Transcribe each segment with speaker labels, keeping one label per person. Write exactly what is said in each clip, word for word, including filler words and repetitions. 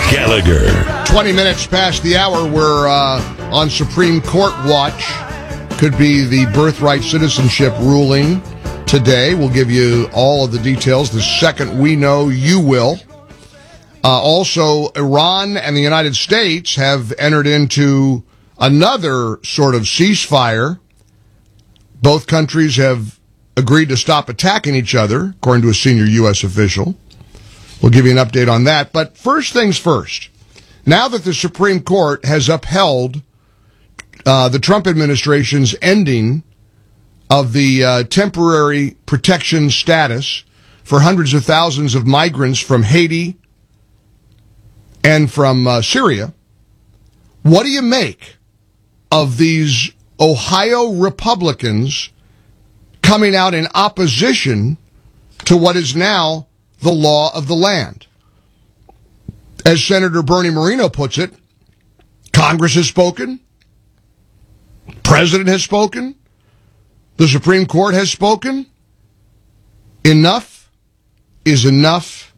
Speaker 1: Gallagher.
Speaker 2: twenty minutes past the hour. We're uh, on Supreme Court watch. Could be the birthright citizenship ruling today. We'll give you all of the details. The second we know, you will. Uh, also, Iran and the United States have entered into another sort of ceasefire. Both countries have agreed to stop attacking each other, according to a senior U S official. We'll give you an update on that. But first things first. Now that the Supreme Court has upheld uh, the Trump administration's ending of the uh, temporary protection status for hundreds of thousands of migrants from Haiti and from uh, Syria, what do you make of these Ohio Republicans coming out in opposition to what is now the law of the land? As Senator Bernie Moreno puts it, Congress has spoken, President has spoken, the Supreme Court has spoken. Enough is enough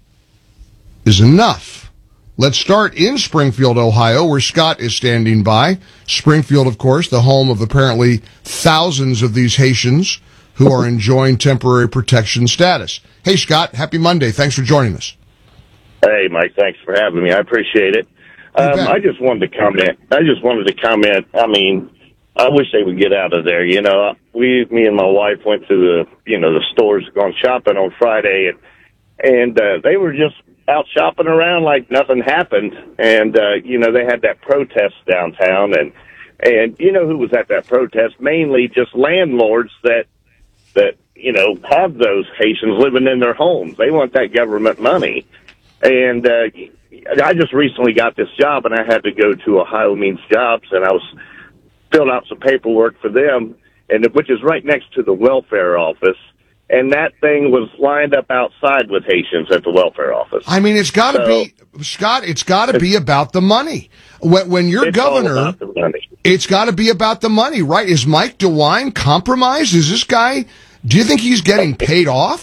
Speaker 2: is enough. Let's start in Springfield, Ohio, where Scott is standing by. Springfield, of course, the home of apparently thousands of these Haitians who are enjoying temporary protection status. Hey, Scott, happy Monday. Thanks for joining us.
Speaker 3: Hey, Mike, thanks for having me. I appreciate it. Um, I just wanted to comment. I just wanted to comment. I mean, I wish they would get out of there. You know, we, me and my wife went to the, you know, the stores, gone shopping on Friday, and and uh, they were just out shopping around like nothing happened. And uh, you know, they had that protest downtown, and and you know who was at that protest? Mainly just landlords that that you know have those Haitians living in their homes. They want that government money. And uh, I just recently got this job, and I had to go to Ohio Means Jobs, and I was filled out some paperwork for them, and which is right next to the welfare office. And that thing was lined up outside with Haitians at the welfare office.
Speaker 2: I mean, it's got to so, be, Scott, it's got to be about the money. When, when you're
Speaker 3: it's
Speaker 2: governor,
Speaker 3: all about the money. It's
Speaker 2: got to be about the money, right? Is Mike DeWine compromised? Is this guy, do you think he's getting paid off?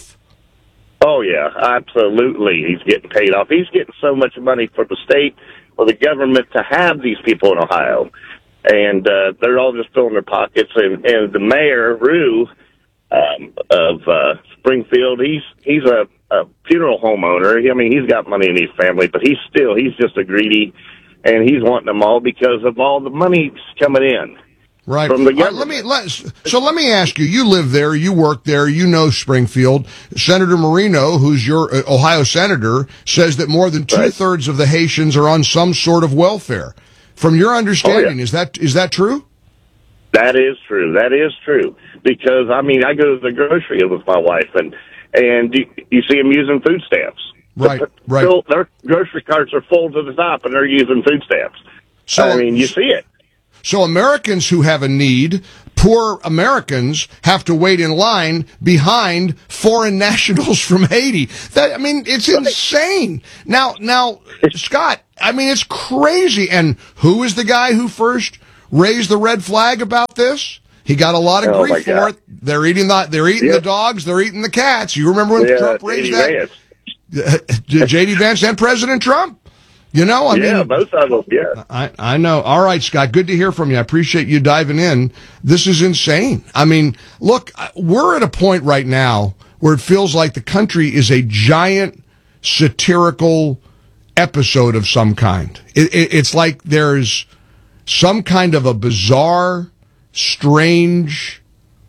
Speaker 3: Oh, yeah, absolutely. He's getting paid off. He's getting so much money for the state, for the government to have these people in Ohio. And uh, they're all just filling their pockets. And, and the mayor, Rue, um, of uh, Springfield, he's he's a, a funeral home owner. I mean, he's got money in his family, but he's still, he's just a greedy, and he's wanting them all because of all the money coming in.
Speaker 2: Right.
Speaker 3: From the
Speaker 2: right. Let me let so let me ask you. You live there. You work there. You know Springfield. Senator Moreno, who's your uh, Ohio senator, says that more than two right. thirds of the Haitians are on some sort of welfare. From your understanding, oh, yeah. is that is that true?
Speaker 3: That is true. That is true. Because I mean, I go to the grocery with my wife, and and you, you see them using food stamps.
Speaker 2: Right. Right.
Speaker 3: Still, their grocery carts are full to the top, and they're using food stamps. So I mean, you see it.
Speaker 2: So Americans who have a need, poor Americans, have to wait in line behind foreign nationals from Haiti. That I mean, it's insane. Now, now, Scott, I mean, it's crazy. And who is the guy who first raised the red flag about this? He got a lot of
Speaker 3: oh
Speaker 2: grief for it. They're eating the they're eating
Speaker 3: yep.
Speaker 2: the dogs. They're eating the cats. You remember when
Speaker 3: yeah,
Speaker 2: Trump raised
Speaker 3: J D
Speaker 2: that? J D Vance and President Trump. You know, I
Speaker 3: yeah,
Speaker 2: mean,
Speaker 3: both of them, yeah.
Speaker 2: I, I know. All right, Scott, good to hear from you. I appreciate you diving in. This is insane. I mean, look, we're at a point right now where it feels like the country is a giant satirical episode of some kind. It, it, it's like there's some kind of a bizarre, strange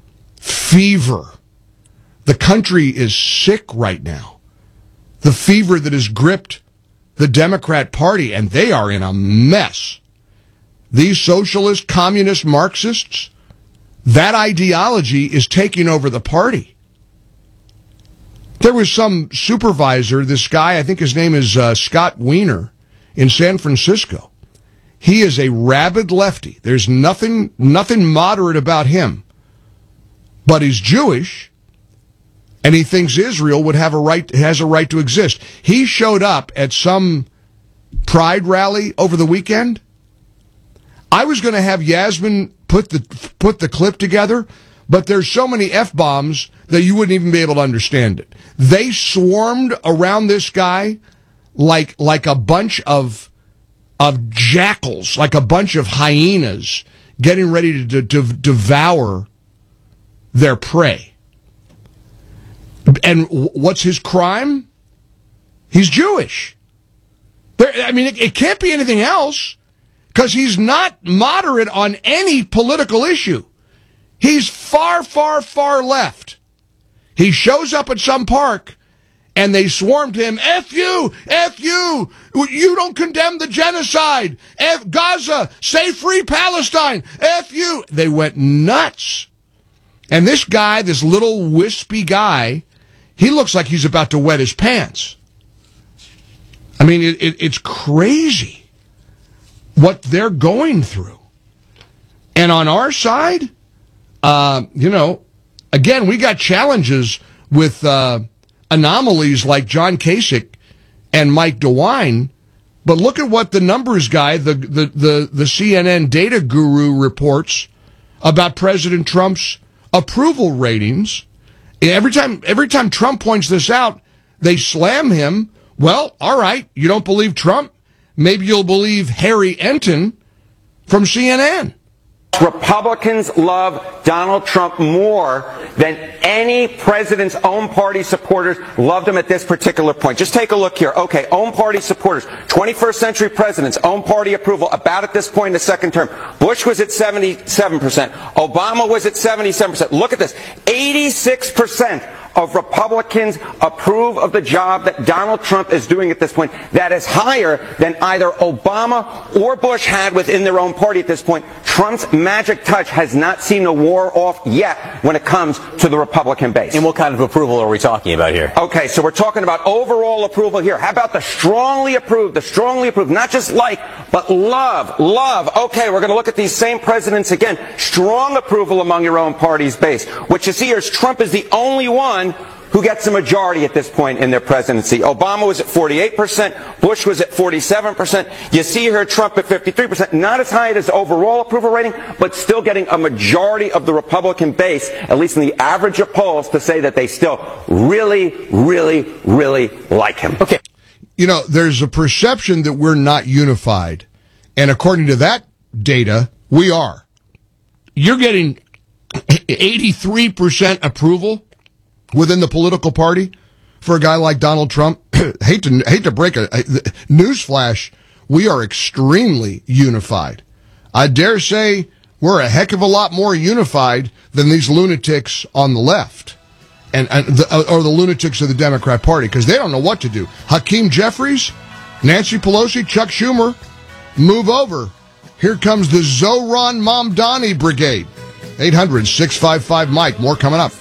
Speaker 2: fever. The country is sick right now. The fever that has gripped the Democrat Party, and they are in a mess. These socialist, communist, Marxists, that ideology is taking over the party. There was some supervisor, this guy, I think his name is uh, Scott Wiener, in San Francisco. He is a rabid lefty. There's nothing, nothing moderate about him. But he's Jewish, and he thinks Israel would have a right, has a right to exist. He showed up at some pride rally over the weekend. I was going to have Yasmin put the put the clip together, but there's so many F-bombs that you wouldn't even be able to understand it. They swarmed around this guy like like a bunch of of jackals, like a bunch of hyenas getting ready to, to, to devour their prey. And what's his crime? He's Jewish. There, I mean, it, it can't be anything else, because he's not moderate on any political issue. He's far, far, far left. He shows up at some park, and they swarmed him. F you! F you! You don't condemn the genocide! F Gaza! Say free Palestine! F you! They went nuts. And this guy, this little wispy guy, he looks like he's about to wet his pants. I mean, it, it, it's crazy what they're going through. And on our side, uh, you know, again, we got challenges with uh, anomalies like John Kasich and Mike DeWine. But look at what the numbers guy, the, the, the, the C N N data guru, reports about President Trump's approval ratings. Every time, every time Trump points this out, they slam him. Well, all right, you don't believe Trump? Maybe you'll believe Harry Enton from C N N.
Speaker 1: Republicans love Donald Trump more than any president's own party supporters loved him at this particular point. Just take a look here. Okay, own party supporters, twenty-first century presidents, own party approval, about at this point in the second term. Bush was at seventy-seven percent. Obama was at seventy-seven percent. Look at this. eighty-six percent of Republicans approve of the job that Donald Trump is doing at this point. That is higher than either Obama or Bush had within their own party at this point. Trump's magic touch has not seen a war off yet when it comes to the Republican base.
Speaker 4: And what kind of approval are we talking about here?
Speaker 1: Okay, so we're talking about overall approval here. How about the strongly approved, the strongly approved, not just like, but love, love. Okay, we're going to look at these same presidents again. Strong approval among your own party's base. What you see here is Trump is the only one who gets a majority at this point in their presidency. Obama was at forty-eight percent. Bush was at forty-seven percent. You see here Trump at fifty-three percent. Not as high as overall approval rating, but still getting a majority of the Republican base, at least in the average of polls, to say that they still really, really, really like him. Okay.
Speaker 2: You know, there's a perception that we're not unified. And according to that data, we are. You're getting eighty-three percent approval within the political party for a guy like Donald Trump. hate to hate to break a, a newsflash, we are extremely unified. I dare say we're a heck of a lot more unified than these lunatics on the left, and, and the, or the lunatics of the Democrat Party, because they don't know what to do. Hakeem Jeffries, Nancy Pelosi, Chuck Schumer, move over. Here comes the Zohran Mamdani Brigade. eight hundred, six five five, Mike. More coming up.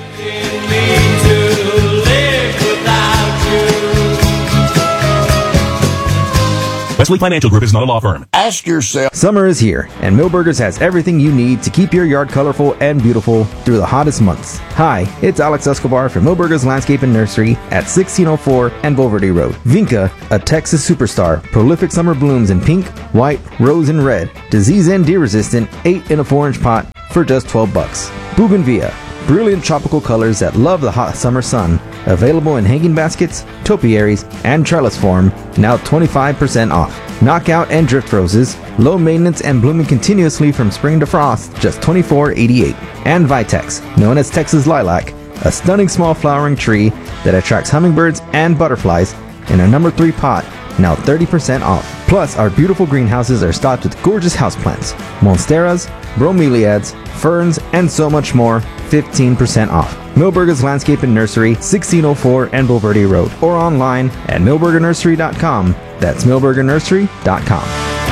Speaker 5: Wesley Financial Group is not a law firm.
Speaker 2: Ask yourself.
Speaker 6: Summer is here, and Millburgers has everything you need to keep your yard colorful and beautiful through the hottest months. Hi, it's Alex Escobar from Millburgers Landscape and Nursery at sixteen oh four and Bulverde Road. Vinca, a Texas superstar, prolific summer blooms in pink, white, rose, and red, disease and deer resistant, eight in a four inch pot for just twelve bucks. Bougainvillea, brilliant tropical colors that love the hot summer sun. Available in hanging baskets, topiaries, and trellis form, now twenty-five percent off. Knockout and drift roses, low maintenance and blooming continuously from spring to frost, just twenty-four eighty-eight. And Vitex, known as Texas lilac, a stunning small flowering tree that attracts hummingbirds and butterflies in a number three pot, now thirty percent off. Plus, our beautiful greenhouses are stocked with gorgeous houseplants, monsteras, bromeliads, ferns, and so much more, fifteen percent off. Millburgers Landscape and Nursery, sixteen oh four and Bulverde Road, or online at millburger nursery dot com. That's millburger nursery dot com.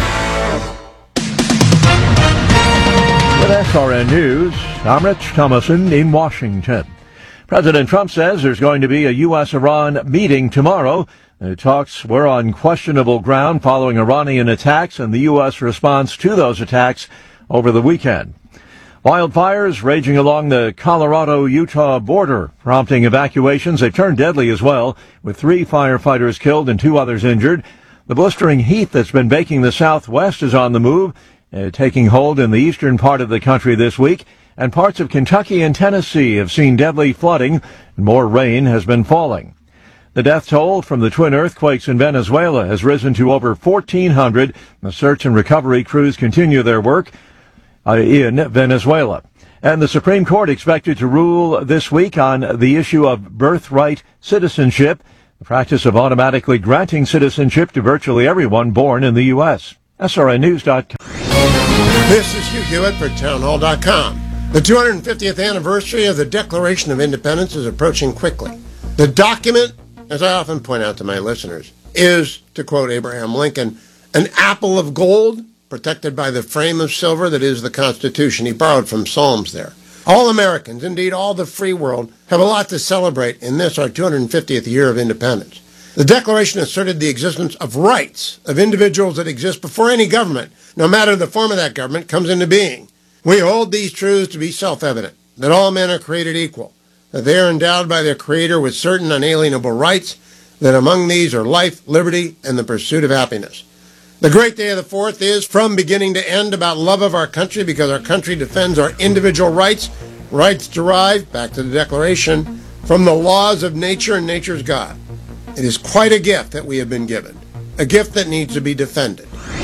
Speaker 7: With S R N News, I'm Rich Thomason in Washington. President Trump says there's going to be a U S Iran meeting tomorrow. The talks were on questionable ground following Iranian attacks and the U S response to those attacks over the weekend. Wildfires raging along the Colorado-Utah border, prompting evacuations. They turned deadly as well, with three firefighters killed and two others injured. The blistering heat that's been baking the Southwest is on the move, uh, taking hold in the eastern part of the country this week, and parts of Kentucky and Tennessee have seen deadly flooding, and more rain has been falling. The death toll from the twin earthquakes in Venezuela has risen to over fourteen hundred. The search and recovery crews continue their work uh, in Venezuela. And the Supreme Court expected to rule this week on the issue of birthright citizenship, the practice of automatically granting citizenship to virtually everyone born in the U S S R N News dot com.
Speaker 8: This is Hugh Hewitt for Town Hall dot com. The two hundred fiftieth anniversary of the Declaration of Independence is approaching quickly. The document, as I often point out to my listeners, is, to quote Abraham Lincoln, an apple of gold protected by the frame of silver that is the Constitution. He borrowed from Psalms there. All Americans, indeed all the free world, have a lot to celebrate in this, our two hundred fiftieth year of independence. The Declaration asserted the existence of rights of individuals that exist before any government, no matter the form of that government, comes into being. We hold these truths to be self-evident, that all men are created equal, that they are endowed by their Creator with certain unalienable rights, that among these are life, liberty, and the pursuit of happiness. The great day of the fourth is, from beginning to end, about love of our country, because our country defends our individual rights, rights derived, back to the Declaration, from the laws of nature and nature's God. It is quite a gift that we have been given, a gift that needs to be defended.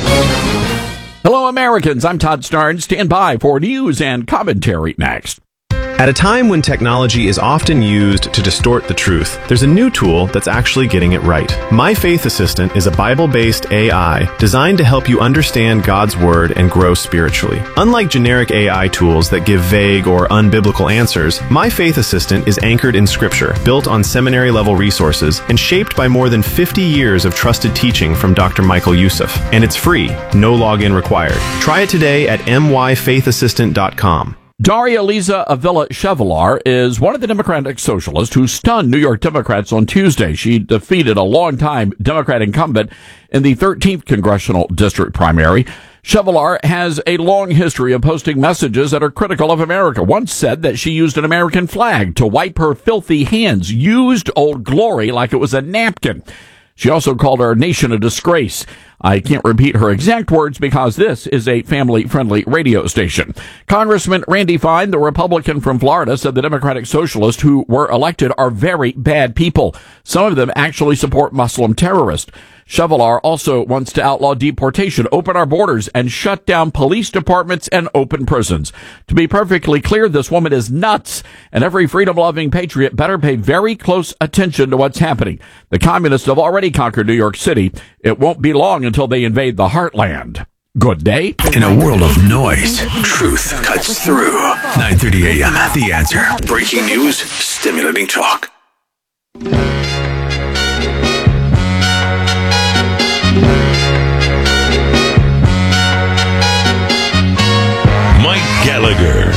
Speaker 9: Hello, Americans. I'm Todd Starnes. Stand by for news and commentary next.
Speaker 10: At a time when technology is often used to distort the truth, there's a new tool that's actually getting it right. My Faith Assistant is a Bible-based A I designed to help you understand God's Word and grow spiritually. Unlike generic A I tools that give vague or unbiblical answers, My Faith Assistant is anchored in Scripture, built on seminary-level resources, and shaped by more than fifty years of trusted teaching from Doctor Michael Youssef. And it's free, no login required. Try it today at m y faith assistant dot com.
Speaker 9: Daria Liza Avila Chevalier is one of the Democratic socialists who stunned New York Democrats on Tuesday. She defeated a longtime Democrat incumbent in the thirteenth Congressional District primary. Chevalier has a long history of posting messages that are critical of America. Once said that she used an American flag to wipe her filthy hands, used Old Glory like it was a napkin. She also called our nation a disgrace. I can't repeat her exact words because this is a family-friendly radio station. Congressman Randy Fine, the Republican from Florida, said the Democratic Socialists who were elected are very bad people. Some of them actually support Muslim terrorists. Chevalier also wants to outlaw deportation, open our borders, and shut down police departments and open prisons. To be perfectly clear, this woman is nuts, and every freedom-loving patriot better pay very close attention to what's happening. The communists have already conquered New York City. It won't be long until they invade the heartland. Good day.
Speaker 11: In a world of noise, truth cuts through. nine thirty a.m. The Answer. Breaking news, stimulating talk.
Speaker 5: Mike Gallagher.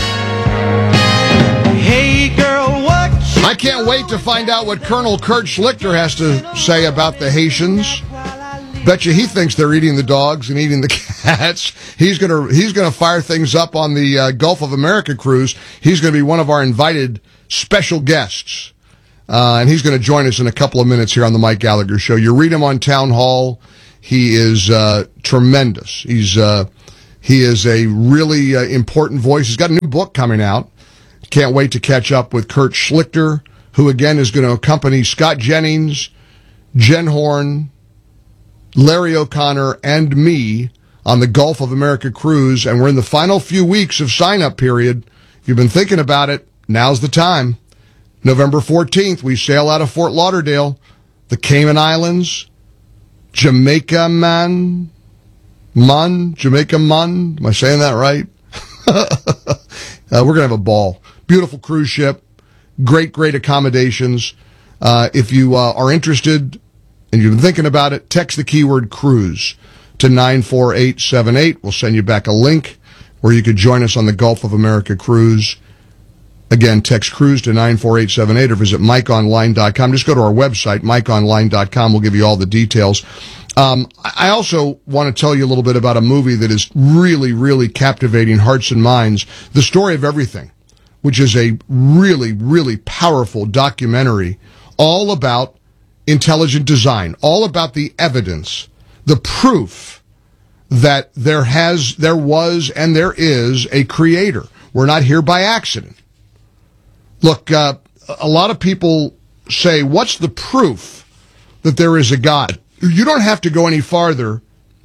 Speaker 2: Hey girl, what? I can't wait to find out what Colonel Kurt Schlichter has to say about the Haitians. Bet you he thinks they're eating the dogs and eating the cats. He's gonna he's gonna fire things up on the uh, Gulf of America cruise. He's gonna be one of our invited special guests, uh, and he's gonna join us in a couple of minutes here on the Mike Gallagher Show. You read him on Town Hall. He is uh, tremendous. He's uh, he is a really uh, important voice. He's got a new book coming out. Can't wait to catch up with Kurt Schlichter, who again is going to accompany Scott Jennings, Jen Horn, Larry O'Connor, and me on the Gulf of America cruise, and we're in the final few weeks of sign-up period. If you've been thinking about it, now's the time. November fourteenth, we sail out of Fort Lauderdale, the Cayman Islands, Jamaica Man, Mun, Jamaica Mun. Am I saying that right? uh, we're going to have a ball. Beautiful cruise ship, great, great accommodations. Uh, if you uh, are interested and you've been thinking about it, text the keyword cruise to nine four eight seven eight. We'll send you back a link where you could join us on the Gulf of America cruise. Again, text cruise to nine four eight seven eight or visit mike online dot com. Just go to our website, mike online dot com. We'll give you all the details. Um, I also want to tell you a little bit about a movie that is really, really captivating hearts and minds. The Story of Everything, which is a really, really powerful documentary all about intelligent design, all about the evidence, the proof that there has, there was, and there is a creator. We're not here by accident. Look, uh, a lot of people say, what's the proof that there is a God? You don't have to go any farther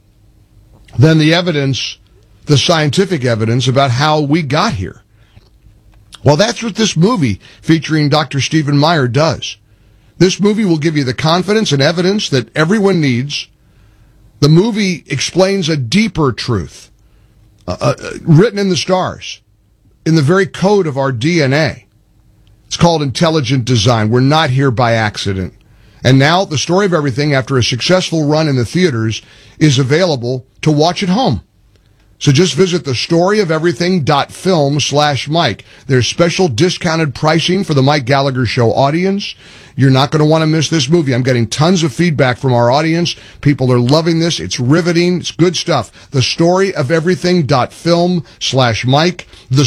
Speaker 2: than the evidence, the scientific evidence about how we got here. Well, that's what this movie featuring Doctor Stephen Meyer does. This movie will give you the confidence and evidence that everyone needs. The movie explains a deeper truth, uh, uh, written in the stars, in the very code of our D N A. It's called Intelligent Design. We're not here by accident. And now the story of everything, after a successful run in the theaters, is available to watch at home. So just visit the storyofelverything.film slash Mike. There's special discounted pricing for the Mike Gallagher Show audience. You're not going to want to miss this movie. I'm getting tons of feedback from our audience. People are loving this. It's riveting. It's good stuff. The storyofelverything.film slash Mike. The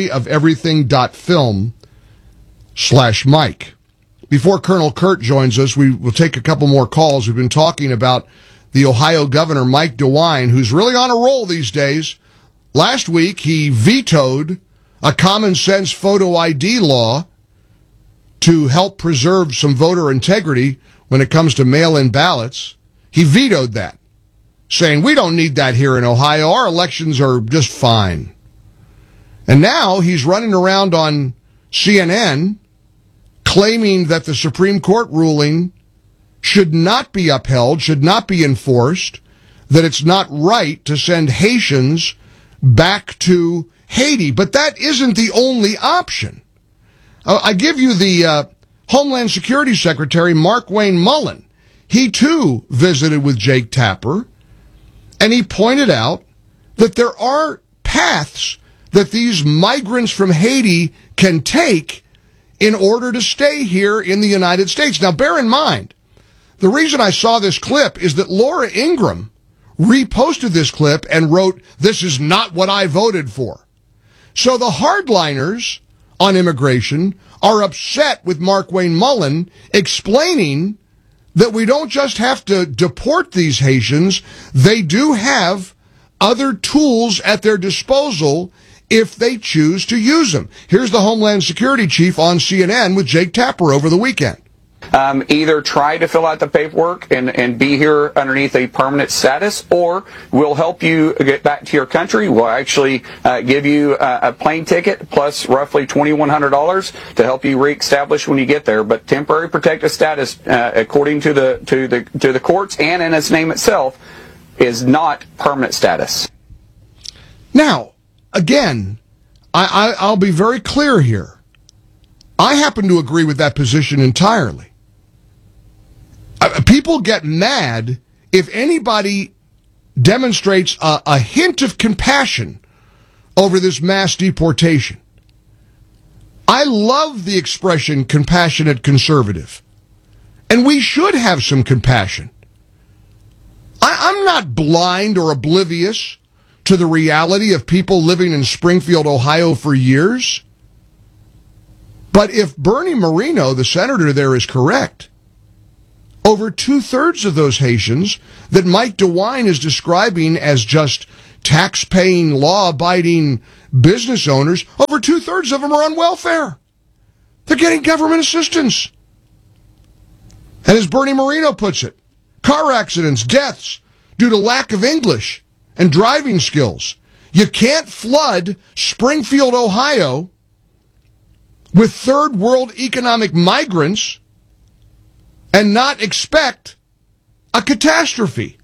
Speaker 2: storyofelverything.film slash Mike. Before Colonel Kurt joins us, we will take a couple more calls. We've been talking about the Ohio governor, Mike DeWine, who's really on a roll these days. Last week, he vetoed a common sense photo I D law to help preserve some voter integrity when it comes to mail-in ballots. He vetoed that, saying, we don't need that here in Ohio. Our elections are just fine. And now he's running around on C N N claiming that the Supreme Court ruling should not be upheld, should not be enforced, that it's not right to send Haitians back to Haiti. But that isn't the only option. Uh, I give you the uh, Homeland Security Secretary, Markwayne Mullin. He, too, visited with Jake Tapper, and he pointed out that there are paths that these migrants from Haiti can take in order to stay here in the United States. Now, bear in mind, the reason I saw this clip is that Laura Ingraham reposted this clip and wrote, this is not what I voted for. So the hardliners on immigration are upset with Markwayne Mullin explaining that we don't just have to deport these Haitians, they do have other tools at their disposal if they choose to use them. Here's the Homeland Security Chief on C N N with Jake Tapper over the weekend.
Speaker 12: Um, either try to fill out the paperwork and, and be here underneath a permanent status, or we'll help you get back to your country. We'll actually uh, give you a, a plane ticket plus roughly twenty-one hundred dollars to help you reestablish when you get there. But temporary protected status, uh, according to the to the to the courts and in its name itself, is not permanent status.
Speaker 2: Now, again, I, I, I'll be very clear here. I happen to agree with that position entirely. Uh, people get mad if anybody demonstrates a, a hint of compassion over this mass deportation. I love the expression compassionate conservative, and we should have some compassion. I, I'm not blind or oblivious to the reality of people living in Springfield, Ohio for years. But if Bernie Moreno, the senator there, is correct, over two-thirds of those Haitians that Mike DeWine is describing as just tax-paying, law-abiding business owners, over two-thirds of them are on welfare. They're getting government assistance. And as Bernie Moreno puts it, car accidents, deaths, due to lack of English and driving skills. You can't flood Springfield, Ohio with third world economic migrants and not expect a catastrophe.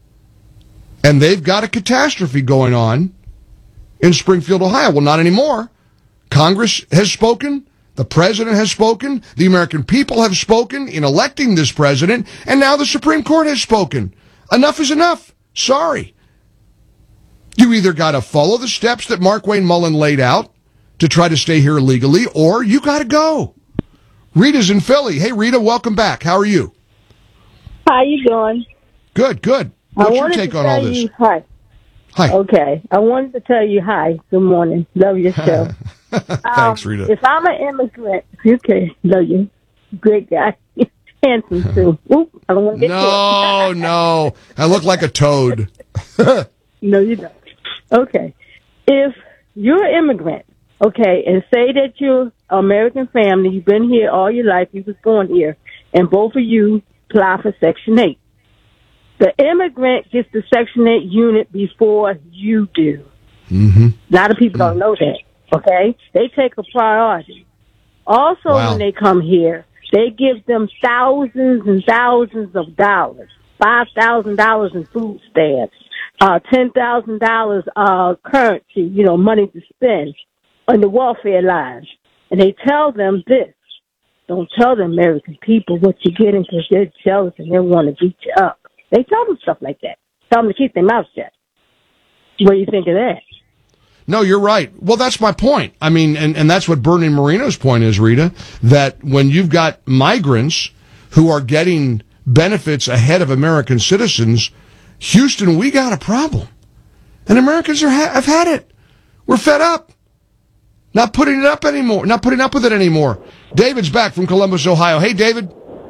Speaker 2: And they've got a catastrophe going on in Springfield, Ohio. Well, not anymore. Congress has spoken. The president has spoken. The American people have spoken in electing this president. And now the Supreme Court has spoken. Enough is enough. Sorry. You either got to follow the steps that Markwayne Mullin laid out to try to stay here legally, or you got to go. Rita's in Philly. Hey, Rita, welcome back. How are you?
Speaker 13: How you doing?
Speaker 2: Good, good. What's your take on all this?
Speaker 13: You, hi.
Speaker 2: Hi.
Speaker 13: Okay. I wanted to tell you hi. Good morning. Love your show.
Speaker 2: Thanks,
Speaker 13: um,
Speaker 2: Rita.
Speaker 13: If I'm an immigrant, okay, love you. Great guy. Handsome, too. Oop, I don't want to get
Speaker 2: No, no. I look like a toad.
Speaker 13: No, you don't. Okay. If you're an immigrant, okay, and say that you're American family. You've been here all your life. You was born here. And both of you apply for Section eight. The immigrant gets the Section eight unit before you do.
Speaker 2: Mm-hmm.
Speaker 13: A lot of people don't know that, okay? They take a priority. Also,
Speaker 2: Wow.
Speaker 13: when they come here, they give them thousands and thousands of dollars, five thousand dollars in food stamps, uh, ten thousand dollars uh, currency, you know, money to spend on the welfare lines. And they tell them this. Don't tell the American people what you're getting because they're jealous and they want to beat you up. They tell them stuff like that. Tell them to keep their mouth shut. What do you think of that?
Speaker 2: No, you're right. Well, that's my point. I mean, and, and that's what Bernie Moreno's point is, Rita, that when you've got migrants who are getting benefits ahead of American citizens, Houston, we got a problem. And Americans are ha- have had it. We're fed up. Not putting it up anymore. Not putting up with it anymore. David's back from Columbus, Ohio. Hey, David.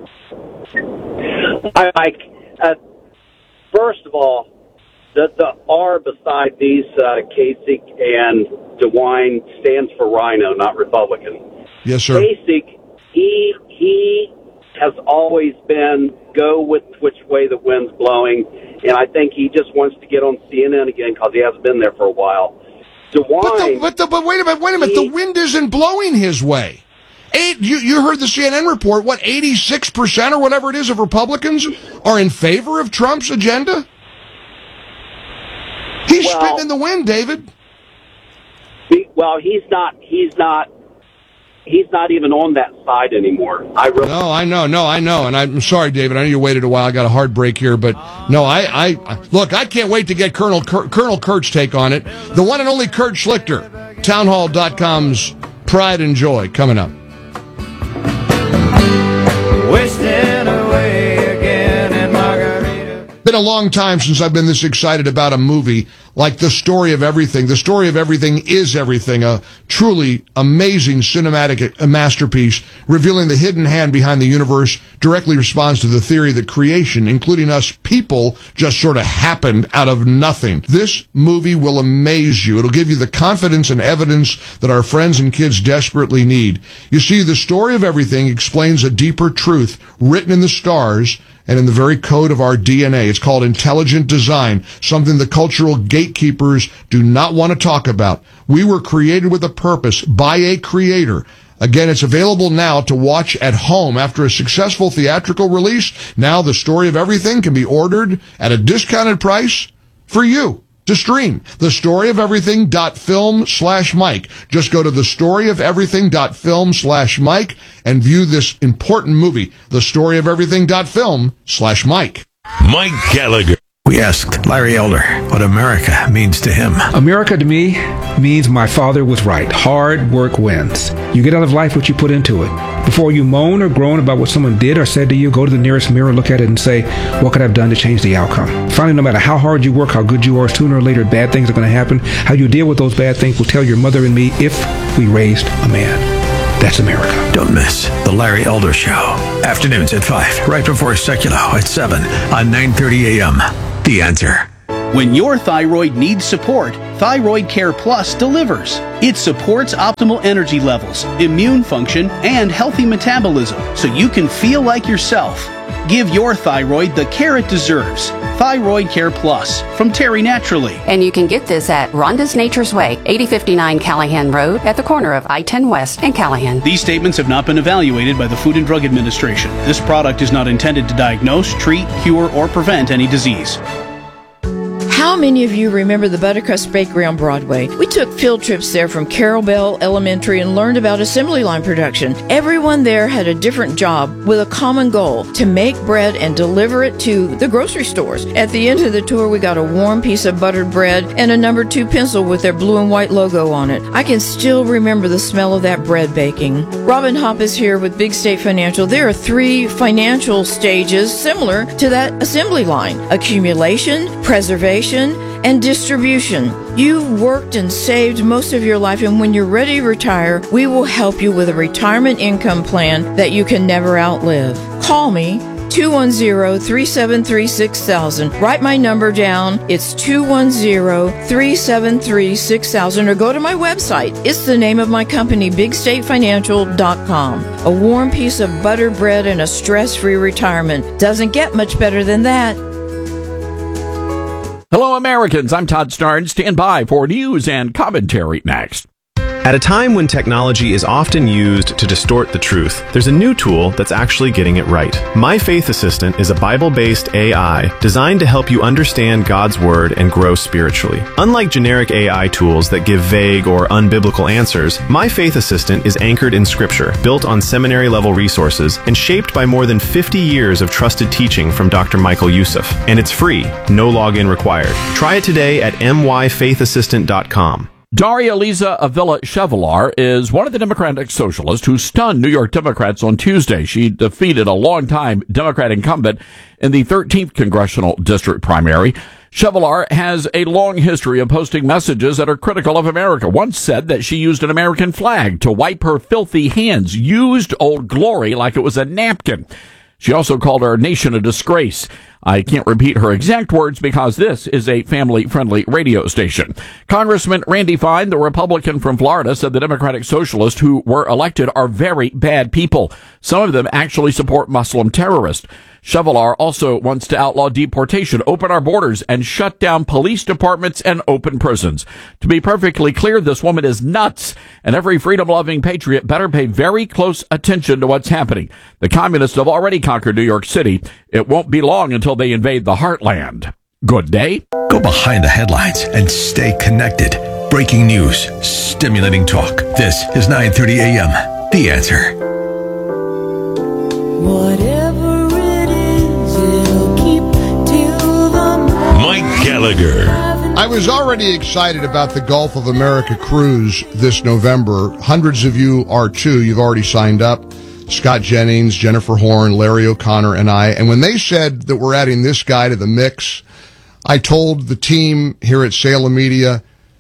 Speaker 14: Hi, Mike. Uh, first of all, the, the R beside these, uh, Kasich and DeWine, stands for Rhino, not Republican.
Speaker 2: Yes, sir.
Speaker 14: Kasich, he, he has always been go with which way the wind's blowing, and I think he just wants to get on C N N again because he hasn't been there for a while. DeWine,
Speaker 2: but, the, but, the, but wait a minute, wait a minute. He, the wind isn't blowing his way. Eight, you, you heard the C N N report, what, eighty-six percent or whatever it is of Republicans are in favor of Trump's agenda? He's
Speaker 14: well,
Speaker 2: spitting in the wind, David.
Speaker 14: He, well, he's not, he's not, he's not even on that side anymore. I really
Speaker 2: No, I know, no, I know. And I'm sorry, David, I know you waited a while. I got a hard break here, but no, I, I, look, I can't wait to get Colonel, Kurt, Colonel Kurt's take on it. The one and only Kurt Schlichter, townhall dot com's Pride and Joy, coming up.
Speaker 15: Wasting away again in Margarita.
Speaker 2: Been a long time since I've been this excited about a movie like The Story of Everything. The Story of Everything is Everything, a truly amazing cinematic masterpiece revealing the hidden hand behind the universe, directly responds to the theory that creation, including us people, just sort of happened out of nothing. This movie will amaze you. It'll give you the confidence and evidence that our friends and kids desperately need. You see, The Story of Everything explains a deeper truth written in the stars and in the very code of our D N A. It's called intelligent design, something the cultural gatekeepers do not want to talk about. We were created with a purpose by a creator. Again, it's available now to watch at home after a successful theatrical release. Now The Story of Everything can be ordered at a discounted price for you to stream. The Story of Everything dot film slash Mike. Just go to The Story of Everything dot film slash Mike and view this important movie. The Story of Everything dot film slash Mike.
Speaker 5: Mike Gallagher.
Speaker 11: We asked Larry Elder what America means to him.
Speaker 16: America to me means my father was right. Hard work wins. You get out of life what you put into it. Before you moan or groan about what someone did or said to you, go to the nearest mirror, look at it, and say, what could I have done to change the outcome? Finally, no matter how hard you work, how good you are, sooner or later bad things are going to happen. How you deal with those bad things will tell your mother and me if we raised a man. That's America.
Speaker 11: Don't miss The Larry Elder Show. Afternoons at five, right before Seculo at seven on nine thirty a.m. The Answer.
Speaker 17: When your thyroid needs support, Thyroid Care Plus delivers. It supports optimal energy levels, immune function, and healthy metabolism so you can feel like yourself. Give your thyroid the care it deserves. Thyroid Care Plus from Terry Naturally.
Speaker 18: And you can get this at Rhonda's Nature's Way, eighty fifty-nine Callahan Road at the corner of I ten West and Callahan.
Speaker 17: These statements have not been evaluated by the Food and Drug Administration. This product is not intended to diagnose, treat, cure, or prevent any disease.
Speaker 19: How many of you remember the Buttercrust Bakery on Broadway? We took field trips there from Carol Bell Elementary and learned about assembly line production. Everyone there had a different job with a common goal, to make bread and deliver it to the grocery stores. At the end of the tour, we got a warm piece of buttered bread and a number two pencil with their blue and white logo on it. I can still remember the smell of that bread baking. Robin Hopp is here with Big State Financial. There are three financial stages similar to that assembly line: accumulation, preservation, and distribution. You've worked and saved most of your life, and when you're ready to retire, we will help you with a retirement income plan that you can never outlive. Call me, two one zero, three seven three, six thousand. Write my number down. It's two one zero, three seven three, six thousand, or go to my website. It's the name of my company, big state financial dot com. A warm piece of butter bread and a stress-free retirement. Doesn't get much better than that.
Speaker 9: Hello, Americans. I'm Todd Starnes. Stand by for news and commentary next.
Speaker 10: At a time when technology is often used to distort the truth, there's a new tool that's actually getting it right. My Faith Assistant is a Bible-based A I designed to help you understand God's Word and grow spiritually. Unlike generic A I tools that give vague or unbiblical answers, My Faith Assistant is anchored in Scripture, built on seminary-level resources, and shaped by more than fifty years of trusted teaching from Doctor Michael Youssef. And it's free, no login required. Try it today at m y faith assistant dot com.
Speaker 9: Daria Liza Avila Chevalier is one of the Democratic socialists who stunned New York Democrats on Tuesday. She defeated a longtime Democrat incumbent in the thirteenth Congressional District primary. Chevalier has a long history of posting messages that are critical of America. Once said that she used an American flag to wipe her filthy hands, used Old Glory like it was a napkin. She also called our nation a disgrace. I can't repeat her exact words because this is a family-friendly radio station. Congressman Randy Fine, the Republican from Florida, said the Democratic Socialists who were elected are very bad people. Some of them actually support Muslim terrorists. Chevalier also wants to outlaw deportation, open our borders, and shut down police departments and open prisons. To be perfectly clear, this woman is nuts, and every freedom-loving patriot better pay very close attention to what's happening. The communists have already conquered New York City. It won't be long until they invade the heartland. Good day.
Speaker 11: Go behind the headlines and stay connected. Breaking news, stimulating talk. This is nine thirty a.m. The Answer.
Speaker 15: Whatever it is, it'll keep till the morning.
Speaker 5: Mike Gallagher.
Speaker 2: I was already excited about the Gulf of America cruise this November. Hundreds of you are too. You've already signed up. Scott Jennings, Jennifer Horn, Larry O'Connor, and I. And when they said that we're adding this guy to the mix, I told the team here at Salem Media,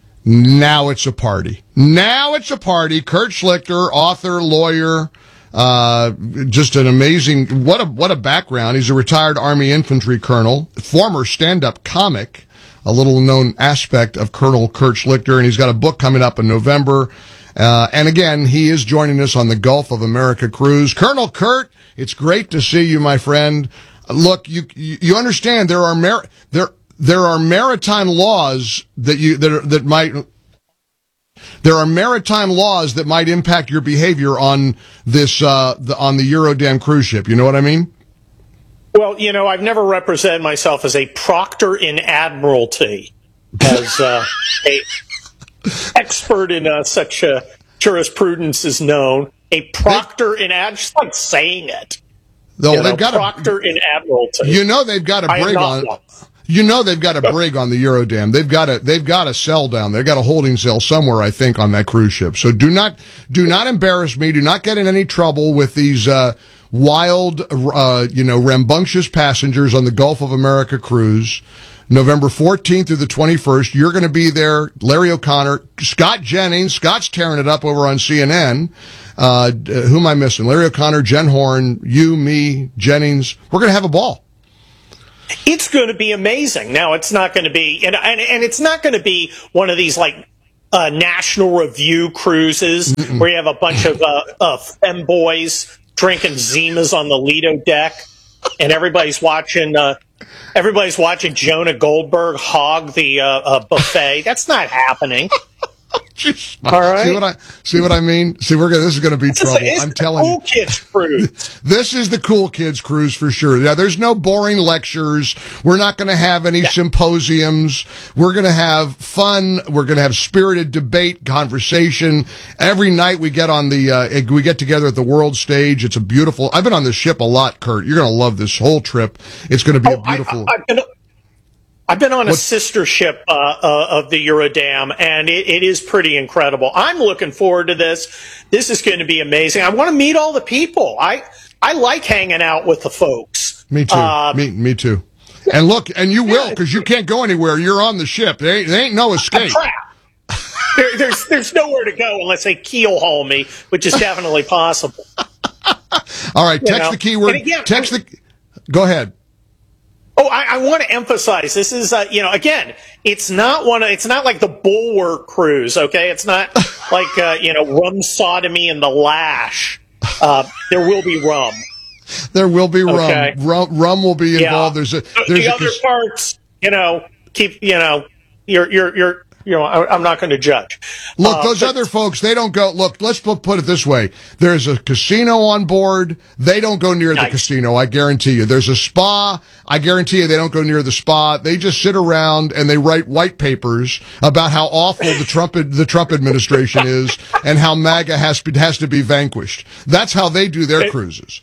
Speaker 2: now it's a party. Now it's a party. Kurt Schlichter, author, lawyer, uh, just an amazing, what a, what a background. He's a retired Army infantry colonel, former stand-up comic, a little known aspect of Colonel Kurt Schlichter, and he's got a book coming up in November. Uh, and again, he is joining us on the Gulf of America cruise. Colonel Kurt, it's great to see you, my friend. Look, you you understand there are mar- there there are maritime laws that you that are, that might there are maritime laws that might impact your behavior on this uh, the, on the Eurodam cruise ship. You know what I mean?
Speaker 20: Well, you know, I've never represented myself as a proctor in admiralty, as uh, a expert in uh, such uh, jurisprudence is known. A proctor they, in ad, just like saying it.
Speaker 2: Though
Speaker 20: you
Speaker 2: they've
Speaker 20: know,
Speaker 2: got
Speaker 20: proctor
Speaker 2: a,
Speaker 20: in admiralty.
Speaker 2: You know they've got a brig on. One. You know they've got a brig on the Eurodam. They've got a they've got a cell down there. They've got a holding cell somewhere, I think, on that cruise ship. So do not do not embarrass me. Do not get in any trouble with these uh, wild, uh, you know, rambunctious passengers on the Gulf of America cruise. November fourteenth through the twenty-first, you're going to be there. Larry O'Connor, Scott Jennings. Scott's tearing it up over on C N N. Uh, who am I missing? Larry O'Connor, Jen Horn, you, me, Jennings. We're going to have a ball.
Speaker 20: It's going to be amazing. Now, it's not going to be, and, and, and it's not going to be one of these like uh, National Review cruises Mm-mm. where you have a bunch of uh, uh, femboys drinking Zimas on the Lido deck, and everybody's watching. Uh, Everybody's watching Jonah Goldberg hog the uh, uh, buffet. That's not happening. All right.
Speaker 2: See what I see what I mean? See, we're gonna, this is going to be
Speaker 20: it's
Speaker 2: trouble.
Speaker 20: A,
Speaker 2: I'm telling
Speaker 20: you. Cool kids cruise.
Speaker 2: This is the cool kids cruise for sure. Yeah, there's no boring lectures. We're not going to have any yeah. symposiums. We're going to have fun. We're going to have spirited debate, conversation. Every night we get on the uh, we get together at the world stage. It's a beautiful. I've been on this ship a lot, Kurt. You're going to love this whole trip. It's going to be
Speaker 20: oh,
Speaker 2: a beautiful.
Speaker 20: I, I, I've been, I've been on a what? sister ship uh, uh, of the Eurodam, and it, it is pretty incredible. I'm looking forward to this. This is going to be amazing. I want to meet all the people. I I like hanging out with the folks.
Speaker 2: Me too.
Speaker 20: Uh,
Speaker 2: me, me too. And look, and you will, because you can't go anywhere. You're on the ship. There ain't, there ain't no escape.
Speaker 20: there, there's there's nowhere to go unless they keel haul me, which is definitely possible.
Speaker 2: All right, text
Speaker 20: you know?
Speaker 2: the keyword.
Speaker 20: Again,
Speaker 2: text the. Go ahead.
Speaker 20: Oh, I, I want to emphasize this is, uh, you know, again, it's not one. Of, it's not like the Bulwark cruise. Okay, it's not like uh, you know, rum sodomy and the lash. Uh, there will be rum.
Speaker 2: There will be rum.
Speaker 20: Okay.
Speaker 2: Rum, rum will be involved.
Speaker 20: Yeah.
Speaker 2: There's a
Speaker 20: The-
Speaker 2: there's
Speaker 20: the
Speaker 2: a
Speaker 20: other
Speaker 2: cas-
Speaker 20: parts, you know, keep you know, you're you're you're you know, I, I'm not going to judge.
Speaker 2: Look,
Speaker 20: Uh,
Speaker 2: those
Speaker 20: but-
Speaker 2: other folks, they don't go. Look, let's put, put it this way. There's a casino on board. They don't go near the
Speaker 20: Nice.
Speaker 2: casino, I guarantee you. There's a spa. I guarantee you they don't go near the spa. They just sit around and they write white papers about how awful the Trump, the Trump administration is and how MAGA has, has to be vanquished. That's how they do their
Speaker 20: It-
Speaker 2: cruises.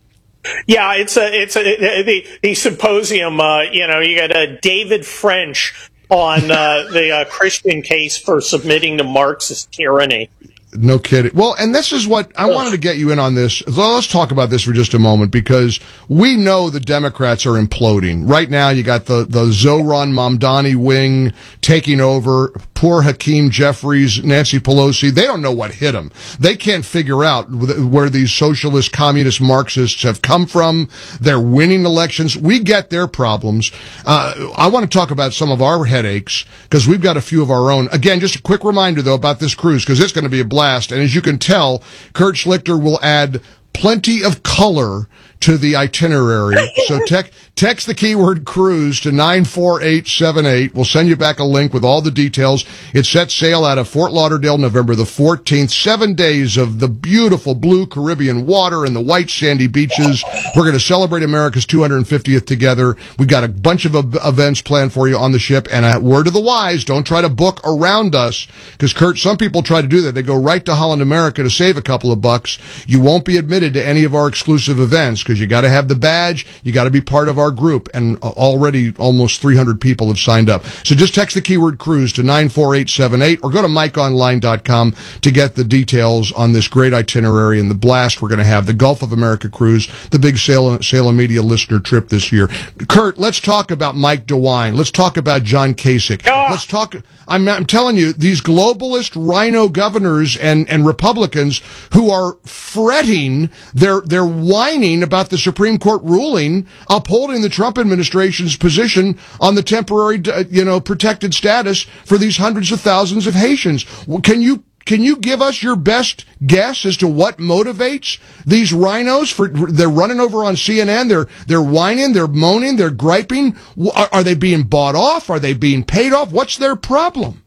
Speaker 20: Yeah, it's a it's a the the symposium. Uh, you know, you got uh, David French on uh, the uh, Christian case for submitting to Marxist tyranny.
Speaker 2: No kidding. Well, and this is what I wanted to get you in on this. So let's talk about this for just a moment because we know the Democrats are imploding. Right now, you got the, the Zohran Mamdani wing taking over. Poor Hakeem Jeffries, Nancy Pelosi. They don't know what hit them. They can't figure out where these socialist, communist Marxists have come from. They're winning elections. We get their problems. Uh, I want to talk about some of our headaches because we've got a few of our own. Again, just a quick reminder, though, about this cruise because it's going to be a blast. And as you can tell, Kurt Schlichter will add plenty of color to the itinerary. So tec- text the keyword cruise to nine four eight seven eight. We'll send you back a link with all the details. It sets sail out of Fort Lauderdale November the fourteenth. Seven days of the beautiful blue Caribbean water and the white sandy beaches. We're going to celebrate America's two hundred fiftieth together. We've got a bunch of ev- events planned for you on the ship. And a word of the wise, don't try to book around us. Because, Kurt, some people try to do that. They go right to Holland America to save a couple of bucks. You won't be admitted to any of our exclusive events because you got to have the badge. You got to be part of our group. And uh, already almost three hundred people have signed up. So just text the keyword cruise to nine four eight seven eight or go to mike online dot com to get the details on this great itinerary and the blast we're going to have, the Gulf of America cruise, the big Salem, Salem Media listener trip this year. Kurt, let's talk about Mike DeWine. Let's talk about John Kasich. Let's talk. I'm, I'm telling you, these globalist rhino governors and, and Republicans who are fretting, they're, they're whining about the Supreme Court ruling upholding the Trump administration's position on the temporary, uh, you know, protected status for these hundreds of thousands of Haitians. Can you Can you give us your best guess as to what motivates these rhinos? For they're running over on C N N, they're they're whining, they're moaning, they're griping. Are, are they being bought off? Are they being paid off? What's their problem?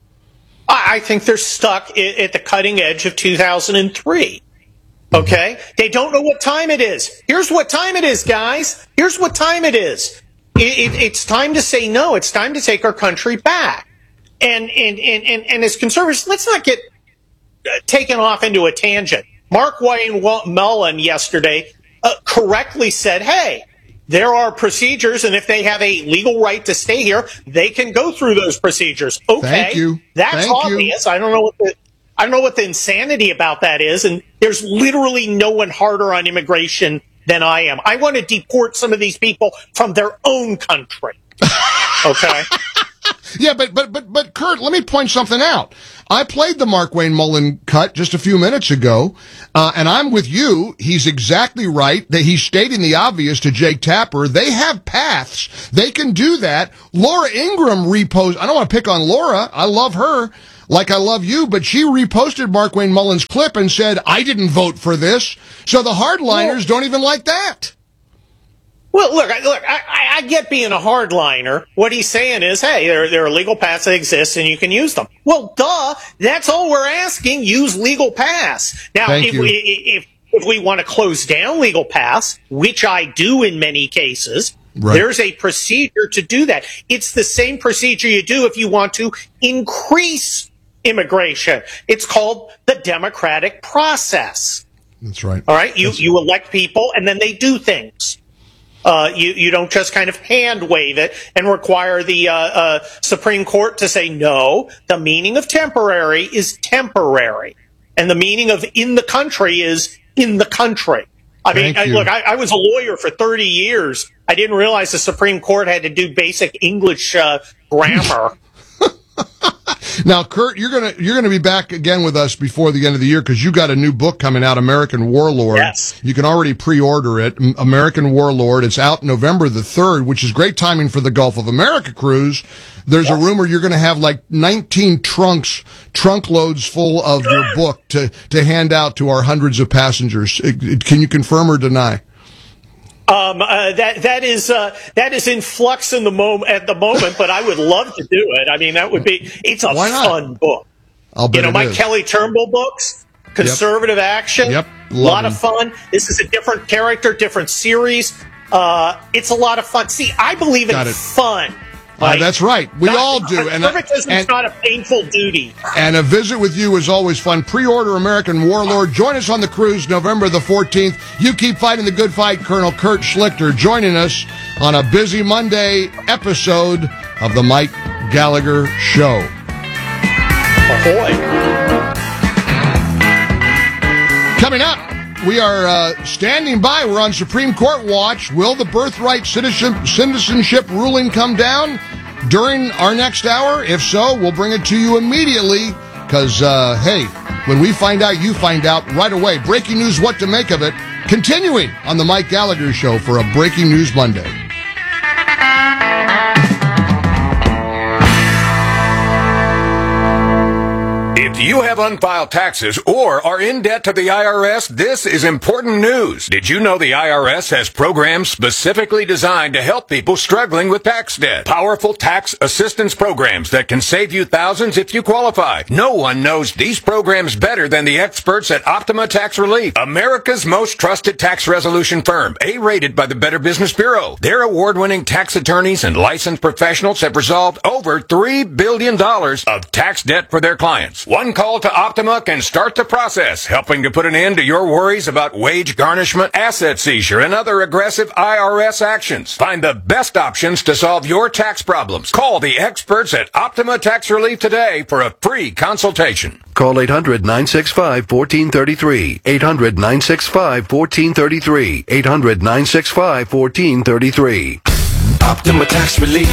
Speaker 20: I I think they're stuck i- at the cutting edge of two thousand three. Okay? They don't know what time it is. Here's what time it is, guys. Here's what time it is. It, it, it's time to say no. It's time to take our country back. And, and, and, and, and as conservatives, let's not get uh, taken off into a tangent. Mark Wayne Mullen yesterday uh, correctly said, hey, there are procedures, and if they have a legal right to stay here, they can go through those procedures. Okay,
Speaker 2: Thank you.
Speaker 20: that's
Speaker 2: Thank you.
Speaker 20: obvious. I don't know what the I don't know what the insanity about that is, and there's literally no one harder on immigration than I am. I want to deport some of these people from their own country. Okay.
Speaker 2: Yeah, but but but but Kurt, let me point something out. I played the Mark Wayne Mullen cut just a few minutes ago, uh, and I'm with you. He's exactly right that he's stating the obvious to Jake Tapper. They have paths. They can do that. Laura Ingraham reposted. I don't want to pick on Laura. I love her like I love you, but she reposted Mark Wayne Mullen's clip and said, I didn't vote for this. So the hardliners don't even like that.
Speaker 20: Well, look, I- look, I, I- I get being a hardliner. What he's saying is, hey, there, there are legal paths that exist and you can use them. Well, duh, that's all we're asking. Use legal paths. Now,
Speaker 2: Thank
Speaker 20: if
Speaker 2: you.
Speaker 20: we, if, if we want to close down legal paths, which I do in many cases,
Speaker 2: Right.
Speaker 20: there's a procedure to do that. It's the same procedure you do if you want to increase immigration. It's called the democratic process.
Speaker 2: That's right.
Speaker 20: All right. You, you elect people and then they do things. Uh, you, you don't just kind of hand wave it and require the uh, uh, Supreme Court to say, no, the meaning of temporary is temporary. And the meaning of in the country is in the country. I mean,
Speaker 2: Thank
Speaker 20: I,
Speaker 2: you.
Speaker 20: look, I, I was a lawyer for thirty years. I didn't realize the Supreme Court had to do basic English uh, grammar.
Speaker 2: Now, Kurt, you're gonna you're gonna be back again with us before the end of the year because you got a new book coming out, American Warlord.
Speaker 20: Yes.
Speaker 2: You can already pre-order it, American Warlord. It's out November the third, which is great timing for the Gulf of America cruise. There's yes. a rumor you're going to have like nineteen trunks, trunk loads full of your book to to hand out to our hundreds of passengers. Can you confirm or deny?
Speaker 20: Um, uh, that that is uh, that is in flux in the moment at the moment, but I would love to do it. I mean, that would be it's a fun book.
Speaker 2: I'll bet
Speaker 20: you know,
Speaker 2: it
Speaker 20: my
Speaker 2: is.
Speaker 20: Kelly Turnbull books, conservative
Speaker 2: yep.
Speaker 20: action,
Speaker 2: yep,
Speaker 20: a lot
Speaker 2: them.
Speaker 20: of fun. This is a different character, different series. Uh, it's a lot of fun. See, I believe in fun.
Speaker 2: Like, uh, that's right. We
Speaker 20: not,
Speaker 2: all do. And,
Speaker 20: conservatism is not a painful duty.
Speaker 2: And a visit with you is always fun. Pre-order American Warlord. Join us on the cruise November the fourteenth. You keep fighting the good fight. Colonel Kurt Schlichter joining us on a busy Monday episode of the Mike Gallagher Show.
Speaker 20: Ahoy.
Speaker 2: Coming up, we are uh, standing by. We're on Supreme Court watch. Will the birthright citizenship, citizenship ruling come down during our next hour? If so, we'll bring it to you immediately because, uh, hey, when we find out, you find out right away. Breaking news, what to make of it. Continuing on the Mike Gallagher Show for a Breaking News Monday.
Speaker 11: If you have unfiled taxes or are in debt to the I R S, this is important news. Did you know the I R S has programs specifically designed to help people struggling with tax debt? Powerful tax assistance programs that can save you thousands if you qualify. No one knows these programs better than the experts at Optima Tax Relief, America's most trusted tax resolution firm, A-rated by the Better Business Bureau. Their award-winning tax attorneys and licensed professionals have resolved over three billion dollars of tax debt for their clients. One call to Optima can start the process, helping to put an end to your worries about wage garnishment, asset seizure, and other aggressive I R S actions. Find the best options to solve your tax problems. Call the experts at Optima Tax Relief today for a free consultation.
Speaker 21: Call eight hundred nine six five one four three three. eight hundred nine six five one four three three. eight hundred nine six five one four three three.
Speaker 11: Optima Tax Relief.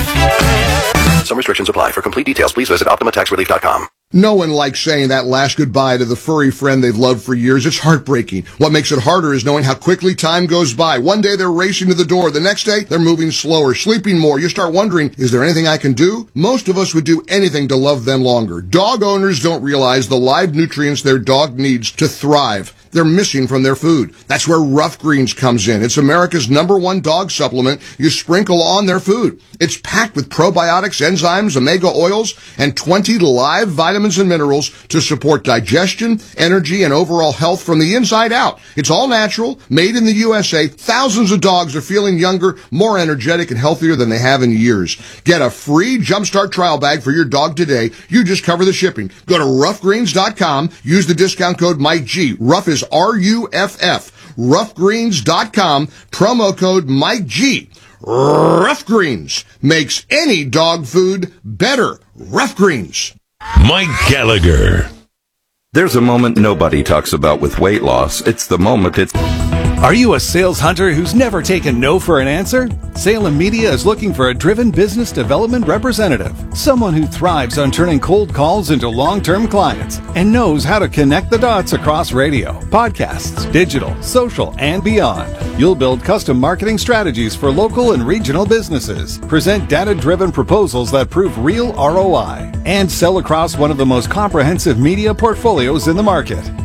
Speaker 21: Some restrictions apply. For complete details, please visit optima tax relief dot com.
Speaker 2: No one likes saying that last goodbye to the furry friend they've loved for years. It's heartbreaking. What makes it harder is knowing how quickly time goes by. One day they're racing to the door. The next day they're moving slower, sleeping more. You start wondering, is there anything I can do? Most of us would do anything to love them longer. Dog owners don't realize the live nutrients their dog needs to thrive. They're missing from their food. That's where Rough Greens comes in. It's America's number one dog supplement you sprinkle on their food. It's packed with probiotics, enzymes, omega oils, and twenty live vitamins and minerals to support digestion, energy, and overall health from the inside out. It's all natural, made in the U S A. Thousands of dogs are feeling younger, more energetic, and healthier than they have in years. Get a free Jumpstart trial bag for your dog today. You just cover the shipping. Go to rough greens dot com. Use the discount code Mike G. Rough is R U F F. rough greens dot com. Promo code Mike G. Rough Greens makes any dog food better. Rough Greens.
Speaker 5: Mike Gallagher.
Speaker 22: There's a moment nobody talks about with weight loss. It's the moment it's...
Speaker 23: Are you a sales hunter who's never taken no for an answer? Salem Media is looking for a driven business development representative, someone who thrives on turning cold calls into long-term clients and knows how to connect the dots across radio, podcasts, digital, social, and beyond. You'll build custom marketing strategies for local and regional businesses, present data-driven proposals that prove real R O I, and sell across one of the most comprehensive media portfolios in the market.